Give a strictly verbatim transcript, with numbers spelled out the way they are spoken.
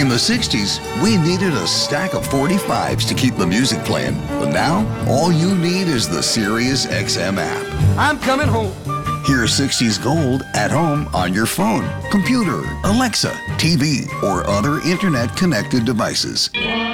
In the sixties, we needed a stack of forty-fives to keep the music playing. But now, all you need is the Sirius X M app. I'm coming home. Hear sixties Gold at home on your phone, computer, Alexa, T V, or other internet-connected devices.